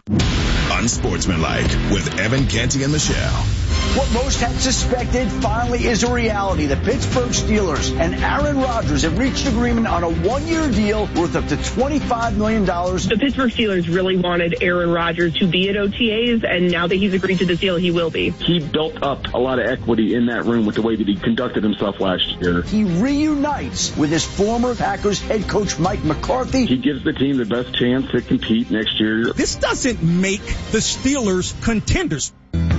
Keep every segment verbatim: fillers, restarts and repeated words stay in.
Unsportsmanlike with Evan Canty and Michelle. What most had suspected finally is a reality. The Pittsburgh Steelers and Aaron Rodgers have reached agreement on a one-year deal worth up to twenty-five million dollars. The Pittsburgh Steelers really wanted Aaron Rodgers to be at O T As, and now that he's agreed to this deal, he will be. He built up a lot of equity in that room with the way that he conducted himself last year. He reunites with his former Packers head coach Mike McCarthy. He gives the team the best chance to compete next year. This doesn't make the Steelers contenders.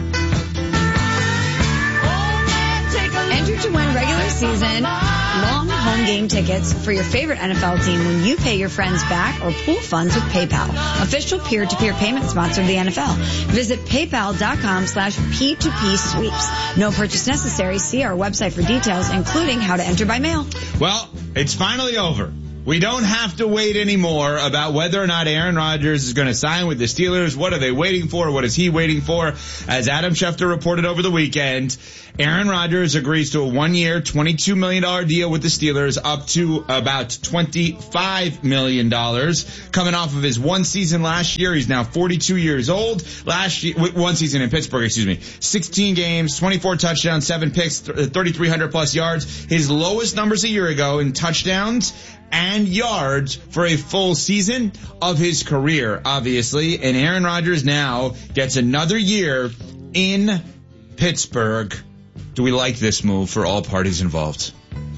Enter to win regular season long home game tickets for your favorite N F L team when you pay your friends back or pool funds with PayPal, official peer-to-peer payment sponsor of the N F L. Visit paypal.com slash P2P sweeps. No purchase necessary. See our website for details, including how to enter by mail. Well, it's finally over. We don't have to wait anymore about whether or not Aaron Rodgers is going to sign with the Steelers. What are they waiting for? What is he waiting for? As Adam Schefter reported over the weekend, Aaron Rodgers agrees to a one-year, twenty-two million dollars deal with the Steelers, up to about twenty-five million dollars. Coming off of his one season last year, he's now forty-two years old. Last year, one season in Pittsburgh, excuse me, sixteen games, twenty-four touchdowns, seven picks, thirty-three hundred plus yards. His lowest numbers a year ago in touchdowns and yards for a full season of his career, obviously. And Aaron Rodgers now gets another year in Pittsburgh. Do we like this move for all parties involved?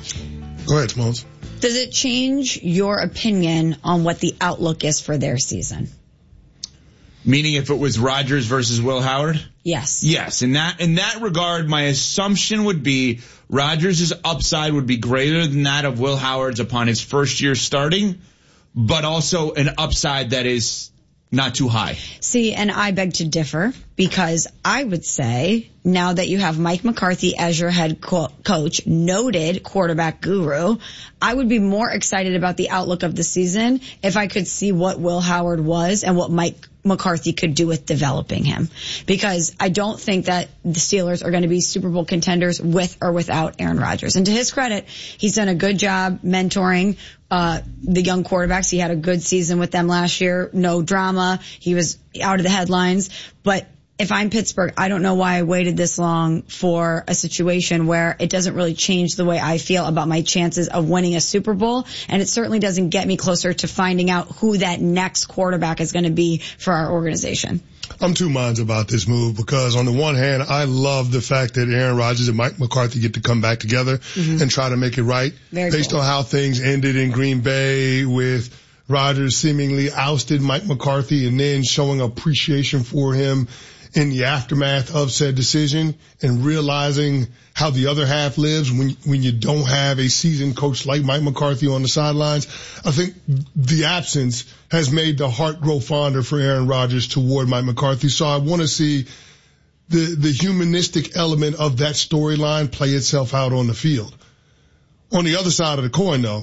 Go ahead, Smalls. Does it change your opinion on what the outlook is for their season? Meaning if it was Rodgers versus Will Howard? Yes. Yes. In that, in that regard, my assumption would be Rodgers' upside would be greater than that of Will Howard's upon his first year starting, but also an upside that is not too high. See, and I beg to differ, because I would say now that you have Mike McCarthy as your head co- coach, noted quarterback guru, I would be more excited about the outlook of the season if I could see what Will Howard was and what Mike McCarthy could do with developing him. Because I don't think that the Steelers are going to be Super Bowl contenders with or without Aaron Rodgers. And to his credit, he's done a good job mentoring uh the young quarterbacks. He had a good season with them last year. No drama. He was out of the headlines. But if I'm Pittsburgh, I don't know why I waited this long for a situation where it doesn't really change the way I feel about my chances of winning a Super Bowl. And it certainly doesn't get me closer to finding out who that next quarterback is going to be for our organization. I'm two minds about this move because on the one hand, I love the fact that Aaron Rodgers and Mike McCarthy get to come back together mm-hmm. and try to make it right. Very based cool. on how things ended in Green Bay with Rodgers seemingly ousted Mike McCarthy and then showing appreciation for him in the aftermath of said decision and realizing how the other half lives when when you don't have a seasoned coach like Mike McCarthy on the sidelines. I think the absence has made the heart grow fonder for Aaron Rodgers toward Mike McCarthy. So I want to see the the humanistic element of that storyline play itself out on the field. On the other side of the coin, though,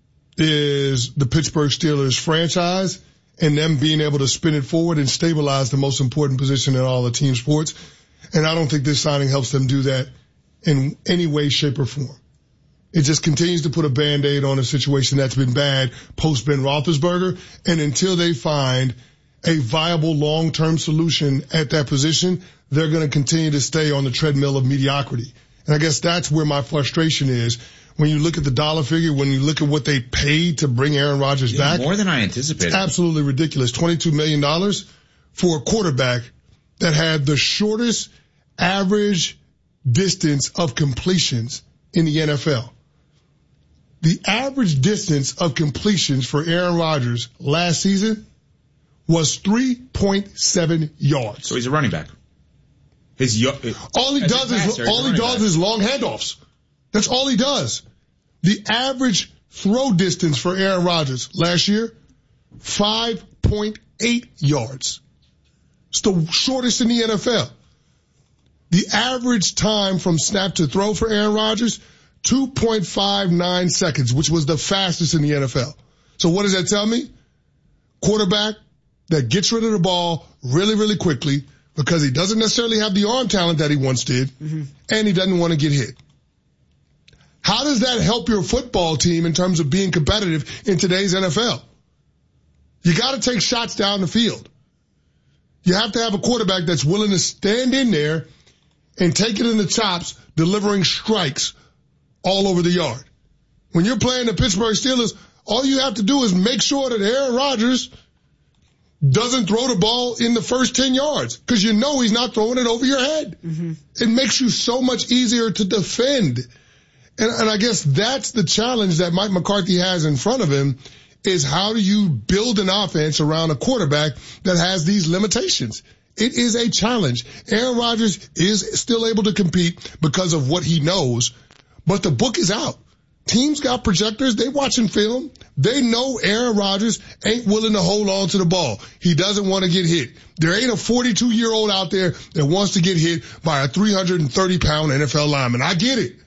is the Pittsburgh Steelers franchise and them being able to spin it forward and stabilize the most important position in all of team sports. And I don't think this signing helps them do that in any way, shape, or form. It just continues to put a Band-Aid on a situation that's been bad post-Ben Roethlisberger. And until they find a viable long-term solution at that position, they're going to continue to stay on the treadmill of mediocrity. And I guess that's where my frustration is. When you look at the dollar figure, when you look at what they paid to bring Aaron Rodgers yeah, back. More than I anticipated. It's absolutely ridiculous. twenty-two million dollars for a quarterback that had the shortest average distance of completions in the N F L. The average distance of completions for Aaron Rodgers last season was three point seven yards. So he's a running back. His all he does is all he does is long handoffs. That's all he does. The average throw distance for Aaron Rodgers last year, five point eight yards. It's the shortest in the N F L. The average time from snap to throw for Aaron Rodgers, two point five nine seconds, which was the fastest in the N F L. So what does that tell me? Quarterback that gets rid of the ball really, really quickly because he doesn't necessarily have the arm talent that he once did, mm-hmm. and he doesn't want to get hit. How does that help your football team in terms of being competitive in today's N F L? You got to take shots down the field. You have to have a quarterback that's willing to stand in there and take it in the chops, delivering strikes all over the yard. When you're playing the Pittsburgh Steelers, all you have to do is make sure that Aaron Rodgers doesn't throw the ball in the first ten yards, because you know he's not throwing it over your head. Mm-hmm. It makes you so much easier to defend. And, and I guess that's the challenge that Mike McCarthy has in front of him, is how do you build an offense around a quarterback that has these limitations? It is a challenge. Aaron Rodgers is still able to compete because of what he knows, but the book is out. Teams got projectors. They watching film. They know Aaron Rodgers ain't willing to hold on to the ball. He doesn't want to get hit. There ain't a forty-two-year-old out there that wants to get hit by a three hundred thirty pound N F L lineman. I get it.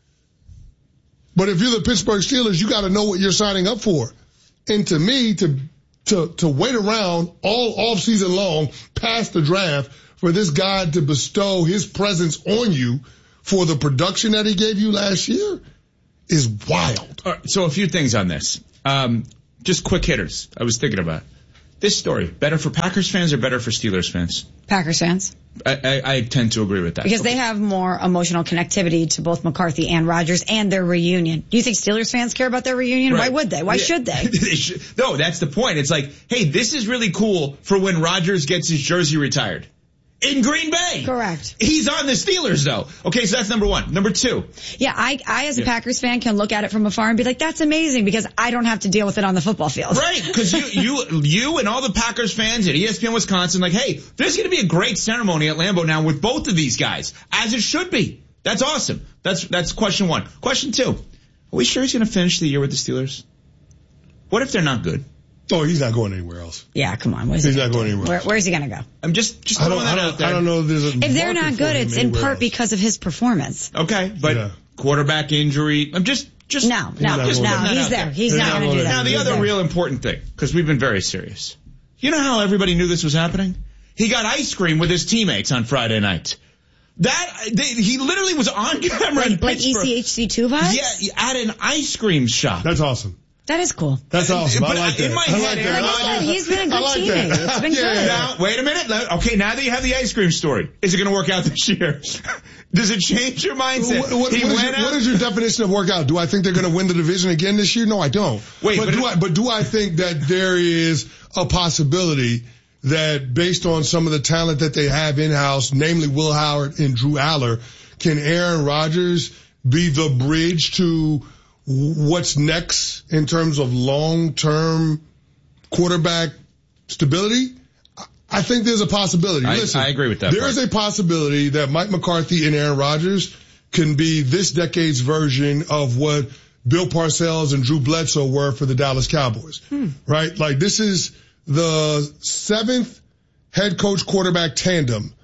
But if you're the Pittsburgh Steelers, you got to know what you're signing up for. And to me, to to to wait around all offseason long past the draft for this guy to bestow his presence on you for the production that he gave you last year is wild. All right, so a few things on this. Um, just quick hitters I was thinking about. This story, better for Packers fans or better for Steelers fans? Packers fans. I, I, I tend to agree with that. Because okay. They have more emotional connectivity to both McCarthy and Rodgers and their reunion. Do you think Steelers fans care about their reunion? Right. Why would they? Why yeah. should they? they should. No, that's the point. It's like, hey, this is really cool for when Rodgers gets his jersey retired. In Green Bay. Correct. He's on the Steelers, though. Okay, so that's number one. Number two. Yeah, I, I as a yeah. Packers fan can look at it from afar and be like, that's amazing, because I don't have to deal with it on the football field. Right, because you, you, you and all the Packers fans at E S P N Wisconsin, like, hey, there's going to be a great ceremony at Lambeau now with both of these guys, as it should be. That's awesome. That's, that's question one. Question two. Are we sure he's going to finish the year with the Steelers? What if they're not good? Oh, he's not going anywhere else. Yeah, come on. What is he's he not going anywhere Where, else. Where's he going to go? I'm just, just I don't, throwing that I don't, out there. I don't know if there's a If they're not good, it's in part else. because of his performance. Okay, but yeah. quarterback injury. I'm just, just. No, no, just no, he's there. He's, he's not going to do that. Now, the he's other there. real important thing, because we've been very serious. You know how everybody knew this was happening? He got ice cream with his teammates on Friday night. That, they, he literally was on camera in Like, like Pittsburgh. E C H C two vibes? Yeah, at an ice cream shop. That's awesome. That is cool. That's awesome. But I like that. In my I head, like Aaron that. Rodgers, he's been a good like teammate. that. It's been yeah. good. Now, wait a minute. Okay, now that you have the ice cream story, is it going to work out this year? Does it change your mindset? What, what, what, is your, what is your definition of workout? Do I think they're going to win the division again this year? No, I don't. Wait, but, but, do it, I, but do I think that there is a possibility that based on some of the talent that they have in-house, namely Will Howard and Drew Aller, can Aaron Rodgers be the bridge to what's next in terms of long-term quarterback stability? I think there's a possibility. I, Listen, I agree with that. There is a possibility that Mike McCarthy and Aaron Rodgers can be this decade's version of what Bill Parcells and Drew Bledsoe were for the Dallas Cowboys, hmm. right? Like, this is the seventh head coach quarterback tandem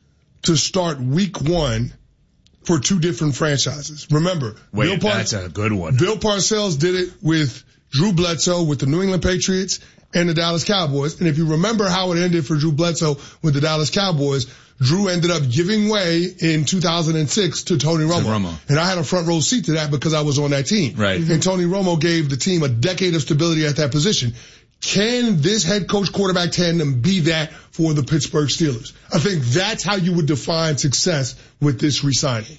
to start week one for two different franchises. Remember, Wait, Bill Par- that's a good one. Bill Parcells did it with Drew Bledsoe with the New England Patriots and the Dallas Cowboys. And if you remember how it ended for Drew Bledsoe with the Dallas Cowboys, Drew ended up giving way in two thousand six to Tony Romo. To Romo. And I had a front row seat to that because I was on that team. Right. And Tony Romo gave the team a decade of stability at that position. Can this head coach quarterback tandem be that for the Pittsburgh Steelers? I think that's how you would define success with this re-signing.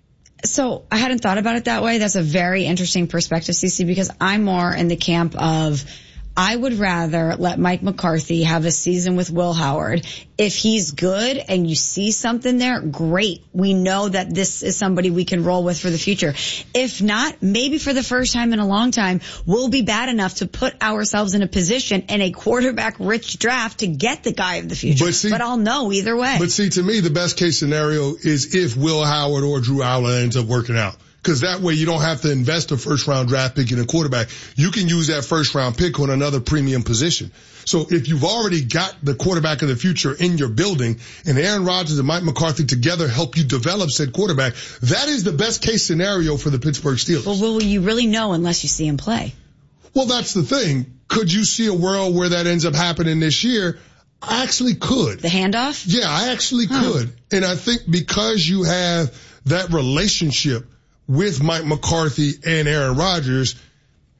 So I hadn't thought about it that way. That's a very interesting perspective, Cece, because I'm more in the camp of I would rather let Mike McCarthy have a season with Will Howard. If he's good and you see something there, great. We know that this is somebody we can roll with for the future. If not, maybe for the first time in a long time, we'll be bad enough to put ourselves in a position in a quarterback-rich draft to get the guy of the future. But, see, but I'll know either way. But see, to me, the best case scenario is if Will Howard or Drew Aller ends up working out. Because that way you don't have to invest a first round draft pick in a quarterback. You can use that first round pick on another premium position. So if you've already got the quarterback of the future in your building and Aaron Rodgers and Mike McCarthy together help you develop said quarterback, that is the best case scenario for the Pittsburgh Steelers. Well, will you really know unless you see him play? Well, that's the thing. Could you see a world where that ends up happening this year? I actually could. The handoff? Yeah, I actually huh. could. And I think because you have that relationship with Mike McCarthy and Aaron Rodgers,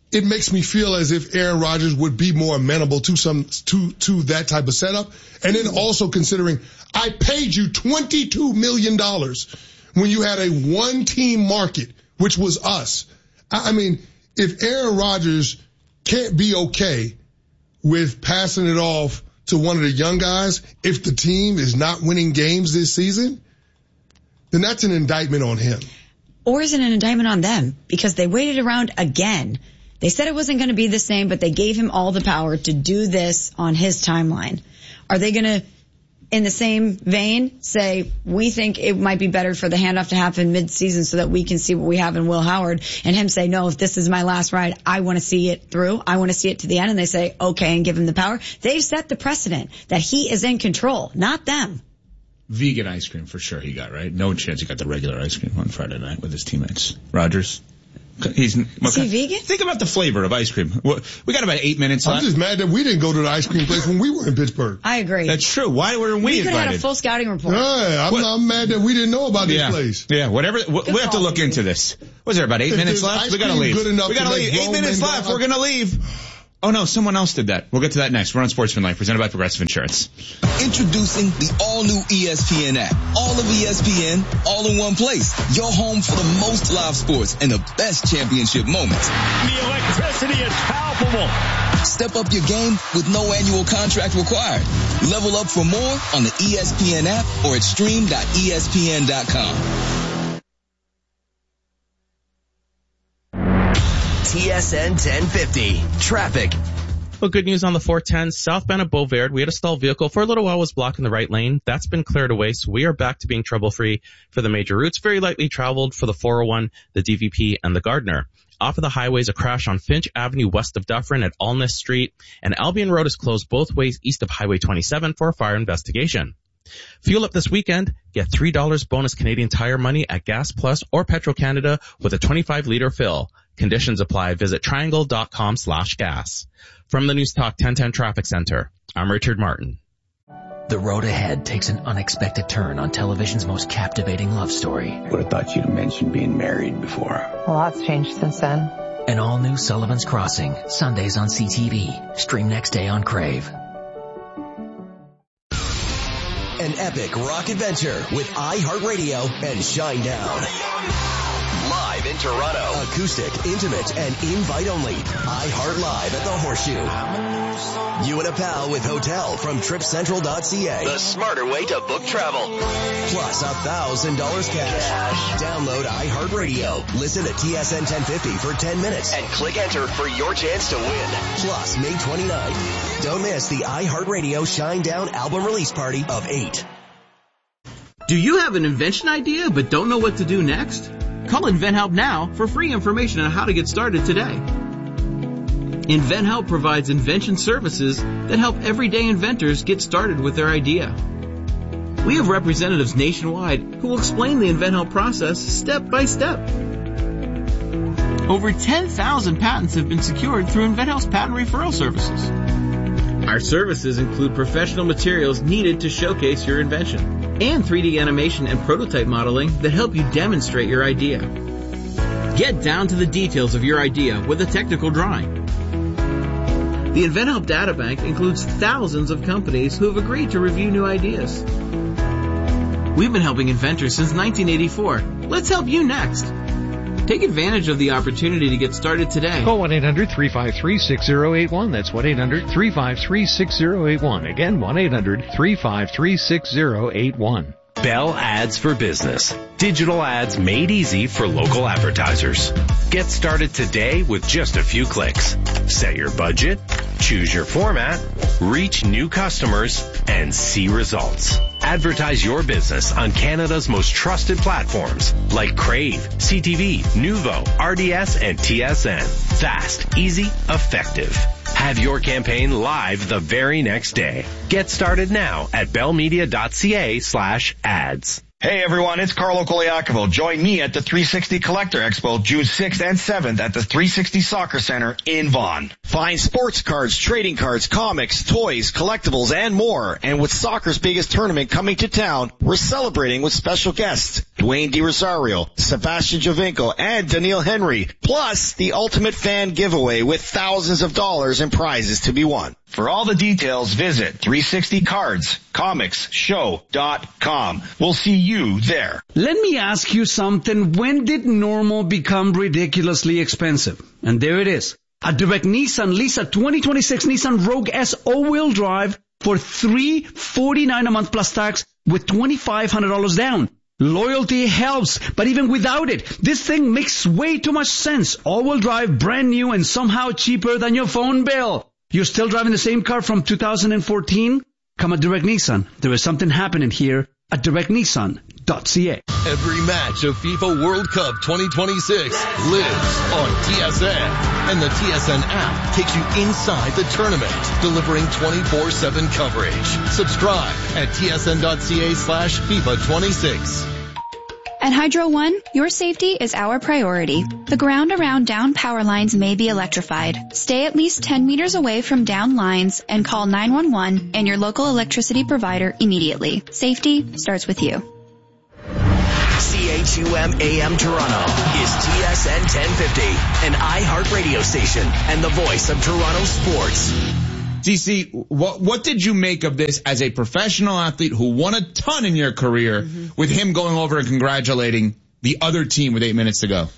it makes me feel as if Aaron Rodgers would be more amenable to some, to, to that type of setup. And then also considering I paid you twenty-two million dollars when you had a one team market, which was us. I mean, if Aaron Rodgers can't be okay with passing it off to one of the young guys, if the team is not winning games this season, then that's an indictment on him. Or is it an indictment on them? Because they waited around again. They said it wasn't going to be the same, but they gave him all the power to do this on his timeline. Are they going to, in the same vein, say, we think it might be better for the handoff to happen mid-season so that we can see what we have in Will Howard, and him say, no, if this is my last ride, I want to see it through. I want to see it to the end. And they say, okay, and give him the power. They've set the precedent that he is in control, not them. Vegan ice cream for sure he got, right? No chance he got the regular ice cream on Friday night with his teammates. Rodgers? He's, is he vegan? Think about the flavor of ice cream. We got about eight minutes left. I'm just mad that we didn't go to the ice cream place when we were in Pittsburgh. I agree. That's true. Why weren't we, we invited? We could have had a full scouting report. Yeah, I'm, I'm mad that we didn't know about this yeah. place. Yeah, whatever. We, we have to look into this. Was there about eight if minutes left? We gotta leave. Good enough we gotta leave. Eight minutes left. We're gonna leave. Oh no, someone else did that. We'll get to that next. We're on Sportsman Life, presented by Progressive Insurance. Introducing the all-new E S P N app. All of E S P N, all in one place. Your home for the most live sports and the best championship moments. The electricity is palpable. Step up your game with no annual contract required. Level up for more on the E S P N app or at stream dot E S P N dot com. T S N ten fifty. Traffic. Well, good news on the four ten. Southbound at Beauvert, we had a stalled vehicle for a little while was blocking the right lane. That's been cleared away, so we are back to being trouble-free for the major routes. Very lightly traveled for the four oh one, the D V P, and the Gardner. Off of the highways, a crash on Finch Avenue west of Dufferin at Alness Street, and Albion Road is closed both ways east of Highway twenty-seven for a fire investigation. Fuel up this weekend. Get three dollars bonus Canadian Tire money at Gas Plus or Petro-Canada with a twenty-five liter fill. Conditions apply. Visit triangle.com slash gas. From the News Talk ten ten Traffic Center, I'm Richard Martin. The road ahead takes an unexpected turn on television's most captivating love story. Would have thought you'd have mentioned being married before. A lot's changed since then. An all-new Sullivan's Crossing, Sundays on C T V. Stream next day on Crave. An epic rock adventure with iHeartRadio and Shinedown. Live in Toronto. Acoustic, intimate, and invite only. iHeart Live at the Horseshoe. You and a pal with hotel from trip central dot c a. The smarter way to book travel. Plus a thousand dollars cash. Download iHeartRadio. Listen to T S N ten fifty for ten minutes and click enter for your chance to win. Plus May twenty-ninth. Don't miss the iHeartRadio Shinedown album release party of eight. Do you have an invention idea but don't know what to do next? Call InventHelp now for free information on how to get started today. InventHelp provides invention services that help everyday inventors get started with their idea. We have representatives nationwide who will explain the InventHelp process step by step. Over ten thousand patents have been secured through InventHelp's patent referral services. Our services include professional materials needed to showcase your invention and three D animation and prototype modeling that help you demonstrate your idea. Get down to the details of your idea with a technical drawing. The InventHelp Databank includes thousands of companies who have agreed to review new ideas. We've been helping inventors since nineteen eighty-four. Let's help you next. Take advantage of the opportunity to get started today. Call one eight hundred three five three six zero eight one. That's one eight hundred three five three six zero eight one. Again, one eight hundred three five three six zero eight one. Bell Ads for Business. Digital ads made easy for local advertisers. Get started today with just a few clicks. Set your budget, choose your format, reach new customers, and see results. Advertise your business on Canada's most trusted platforms like Crave, C T V, Nuvo, R D S, and T S N. Fast, easy, effective. Have your campaign live the very next day. Get started now at bellmedia.ca slash ads. Hey everyone, it's Carlo Koliakovo. Join me at the three sixty Collector Expo June sixth and seventh at the three sixty Soccer Center in Vaughan. Find sports cards, trading cards, comics, toys, collectibles, and more. And with soccer's biggest tournament coming to town, we're celebrating with special guests Dwayne DiRosario, Sebastian Giovinco, and Daniil Henry. Plus, the ultimate fan giveaway with thousands of dollars in prizes to be won. For all the details, visit three sixty cards comics show dot com. We'll see you there. Let me ask you something. When did normal become ridiculously expensive? And there it is. At Direct Nissan, lease a twenty twenty-six Nissan Rogue S all-wheel drive for three hundred forty-nine dollars a month plus tax with twenty-five hundred dollars down. Loyalty helps, but even without it, this thing makes way too much sense. All-wheel drive, brand new, and somehow cheaper than your phone bill. You're still driving the same car from two thousand fourteen? Come at Direct Nissan. There is something happening here at direct nissan dot c a. Every match of FIFA World Cup twenty twenty-six lives on T S N. And the T S N app takes you inside the tournament, delivering twenty-four seven coverage. Subscribe at T S N dot C A slash FIFA twenty-six. At Hydro One, your safety is our priority. The ground around down power lines may be electrified. Stay at least ten meters away from down lines and call nine one one and your local electricity provider immediately. Safety starts with you. C H U M A M Toronto is T S N ten fifty, an iHeart radio station and the voice of Toronto sports. D C, what, what did you make of this as a professional athlete who won a ton in your career mm-hmm. with him going over and congratulating the other team with eight minutes to go?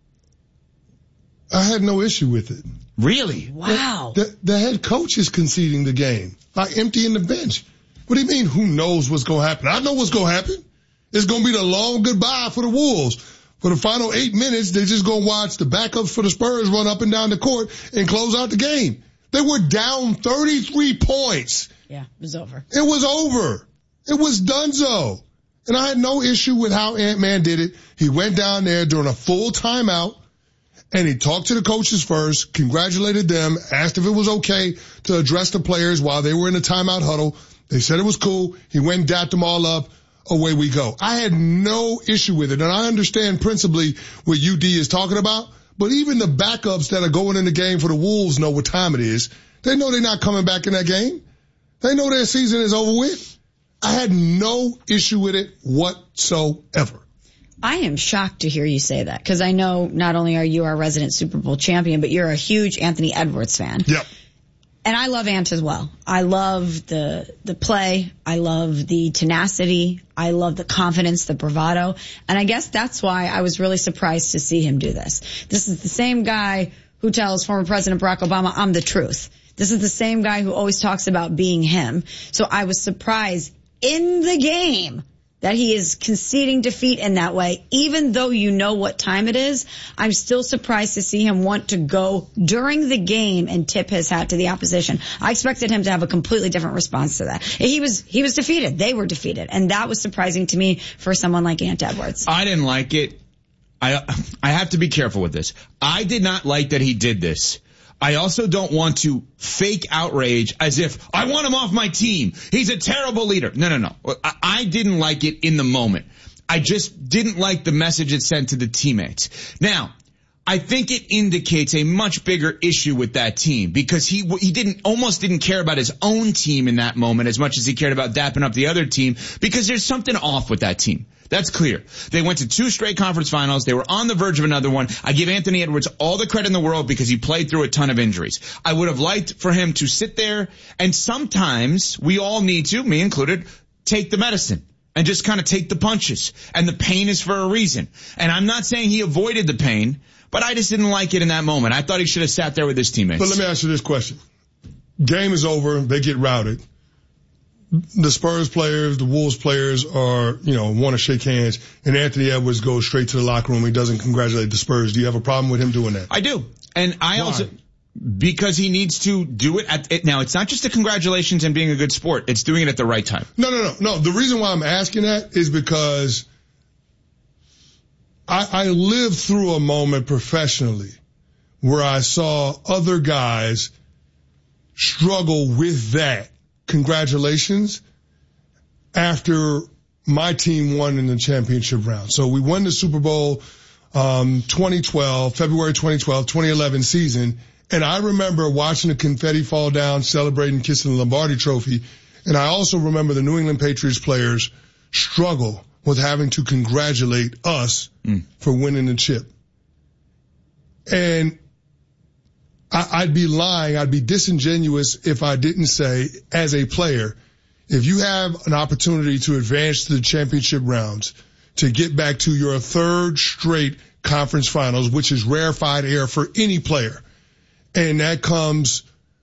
I had no issue with it. Really? Wow. The, the, the head coach is conceding the game by emptying the bench. What do you mean, who knows what's going to happen? I know what's going to happen. It's going to be the long goodbye for the Wolves. For the final eight minutes, they're just going to watch the backups for the Spurs run up and down the court and close out the game. They were down thirty-three points. Yeah, it was over. It was over. It was donezo. And I had no issue with how Ant-Man did it. He went down there during a full timeout, and he talked to the coaches first, congratulated them, asked if it was okay to address the players while they were in the timeout huddle. They said it was cool. He went and dapped them all up. Away we go. I had no issue with it, and I understand principally what U D is talking about. But even the backups that are going in the game for the Wolves know what time it is. They know they're not coming back in that game. They know their season is over with. I had no issue with it whatsoever. I am shocked to hear you say that, because I know not only are you our resident Super Bowl champion, but you're a huge Anthony Edwards fan. Yep. And I love Ant as well. I love the the play. I love the tenacity. I love the confidence, the bravado. And I guess that's why I was really surprised to see him do this. This is the same guy who tells former President Barack Obama, I'm the truth. This is the same guy who always talks about being him. So I was surprised in the game that he is conceding defeat in that way. Even though you know what time it is, I'm still surprised to see him want to go during the game and tip his hat to the opposition. I expected him to have a completely different response to that. He was, he was defeated. They were defeated. And that was surprising to me for someone like Ant Edwards. I didn't like it. I, I have to be careful with this. I did not like that he did this. I also don't want to fake outrage as if I want him off my team. He's a terrible leader. No, no, no. I, I didn't like it in the moment. I just didn't like the message it sent to the teammates. Now, I think it indicates a much bigger issue with that team because he he didn't almost didn't care about his own team in that moment as much as he cared about dapping up the other team because there's something off with that team. That's clear. They went to two straight conference finals. They were on the verge of another one. I give Anthony Edwards all the credit in the world because he played through a ton of injuries. I would have liked for him to sit there, and sometimes we all need to, me included, take the medicine and just kind of take the punches. And the pain is for a reason. And I'm not saying he avoided the pain, but I just didn't like it in that moment. I thought he should have sat there with his teammates. But let me ask you this question. Game is over. They get routed. The Spurs players, the Wolves players are, you know, want to shake hands, and Anthony Edwards goes straight to the locker room. He doesn't congratulate the Spurs. Do you have a problem with him doing that? I do. And I Why? also, because he needs to do it at, it, now it's not just the congratulations and being a good sport. It's doing it at the right time. No, no, no, no. The reason why I'm asking that is because I, I lived through a moment professionally where I saw other guys struggle with that. Congratulations after my team won in the championship round. So we won the Super Bowl um twenty twelve, February twenty twelve, twenty eleven season. And I remember watching the confetti fall down, celebrating, kissing the Lombardi trophy. And I also remember the New England Patriots players struggle with having to congratulate us mm. for winning the chip. And I, I'd be lying, I'd be disingenuous if I didn't say, as a player, if you have an opportunity to advance to the championship rounds, to get back to your third straight conference finals, which is rarefied air for any player, and that comes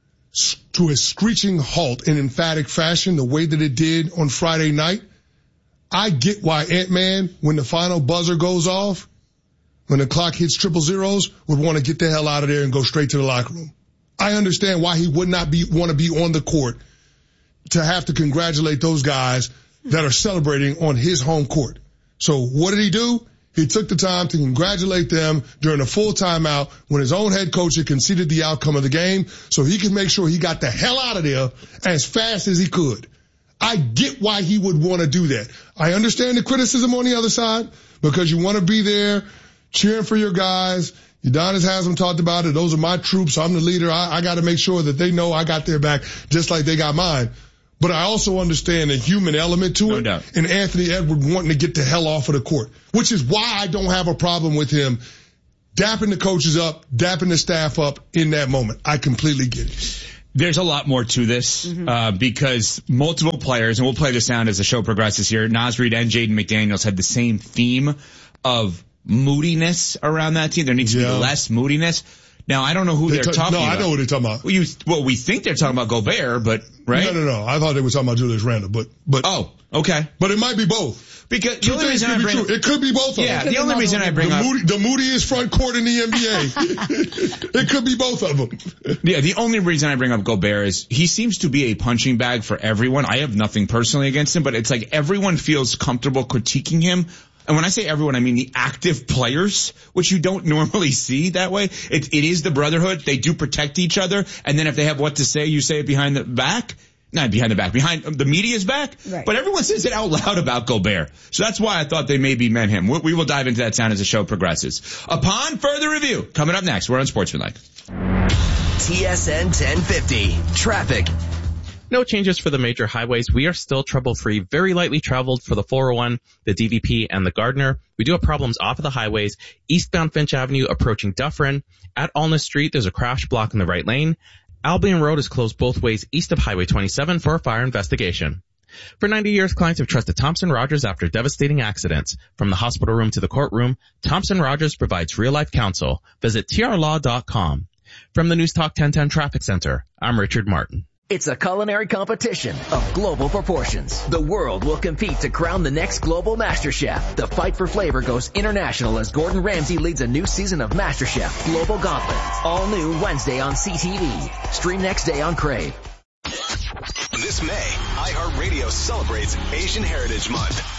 to a screeching halt in emphatic fashion, the way that it did on Friday night, I get why Ant-Man, when the final buzzer goes off, when the clock hits triple zeros, would want to get the hell out of there and go straight to the locker room. I understand why he would not be want to be on the court to have to congratulate those guys that are celebrating on his home court. So what did he do? He took the time to congratulate them during a full timeout when his own head coach had conceded the outcome of the game, so he could make sure he got the hell out of there as fast as he could. I get why he would want to do that. I understand the criticism on the other side, because you want to be there cheering for your guys. Udonis Haslam talked about it. Those are my troops. I'm the leader. I, I got to make sure that they know I got their back just like they got mine. But I also understand the human element to it. No doubt. And Anthony Edwards wanting to get the hell off of the court, which is why I don't have a problem with him dapping the coaches up, dapping the staff up in that moment. I completely get it. There's a lot more to this, mm-hmm. uh, because multiple players, and we'll play this sound as the show progresses here, Naz Reid and Jaden McDaniels had the same theme of moodiness around that team. There needs yeah. to be less moodiness. Now, I don't know who they they're t- talking no, about. No, I know what they're talking about. Well, you, well, we think they're talking about Gobert, but, right? No, no, no. I thought they were talking about Julius Randle, but, but. Oh, okay. But it might be both. Because the only reason I bring true. It could be both of them. Yeah, the only reason I bring the up. Moody, the moodiest front court in the N B A. It could be both of them. Yeah, the only reason I bring up Gobert is he seems to be a punching bag for everyone. I have nothing personally against him, but it's like everyone feels comfortable critiquing him. And when I say everyone, I mean the active players, which you don't normally see that way. It, it is the brotherhood. They do protect each other. And then if they have what to say, you say it behind the back. Not behind the back, behind the media's back. Right. But everyone says it out loud about Gobert. So that's why I thought they maybe meant him. We, we will dive into that sound as the show progresses. Upon further review, coming up next, we're on Sportsmanlike. T S N ten fifty, traffic. No changes for the major highways. We are still trouble-free, very lightly traveled for the four oh one, the D V P, and the Gardner. We do have problems off of the highways. Eastbound Finch Avenue approaching Dufferin. At Alness Street, there's a crash blocking the right lane. Albion Road is closed both ways east of Highway twenty-seven for a fire investigation. For ninety years, clients have trusted Thompson Rogers after devastating accidents. From the hospital room to the courtroom, Thompson Rogers provides real-life counsel. Visit T R law dot com. From the News Talk ten ten Traffic Center, I'm Richard Martin. It's a culinary competition of global proportions. The world will compete to crown the next global master chef. The fight for flavor goes international as Gordon Ramsay leads a new season of MasterChef Global Gauntlet. All new Wednesday on C T V. Stream next day on Crave. This May, iHeartRadio celebrates Asian Heritage Month.